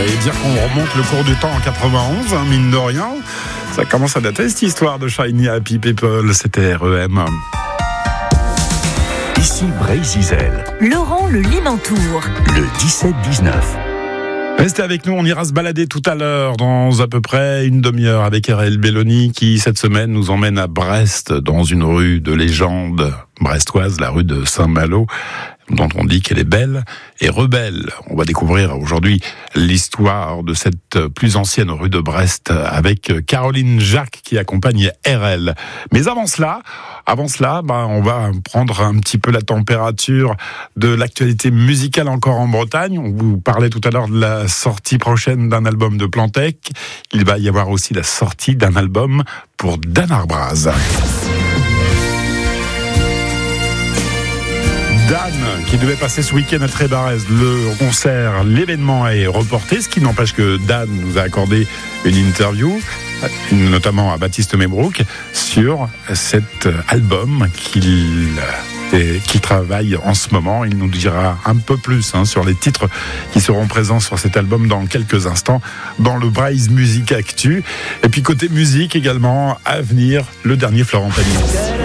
Et dire qu'on remonte le cours du temps en 91, mine de rien, ça commence à dater cette histoire de Shiny Happy People, c'était REM. Ici Brésil. Laurent Le Limantour. Le 17-19. Restez avec nous, on ira se balader tout à l'heure dans à peu près une demi-heure avec RL Belloni qui cette semaine nous emmène à Brest dans une rue de légende brestoise, la rue de Saint-Malo, dont on dit qu'elle est belle et rebelle. On va découvrir aujourd'hui l'histoire de cette plus ancienne rue de Brest avec Caroline Jacques qui accompagne RL. Mais avant cela, on va prendre un petit peu la température de l'actualité musicale encore en Bretagne. On vous parlait tout à l'heure de la sortie prochaine d'un album de Plantec. Il va y avoir aussi la sortie d'un album pour Dan Arbraz. Dan, qui devait passer ce week-end à Trébarez, l'événement est reporté, ce qui n'empêche que Dan nous a accordé une interview, notamment à Baptiste Mebrouk, sur cet album qu'il travaille en ce moment. Il nous dira un peu plus sur les titres qui seront présents sur cet album dans quelques instants dans le Braise Musique Actu. Et puis côté musique également, à venir, le dernier Florent Pagny.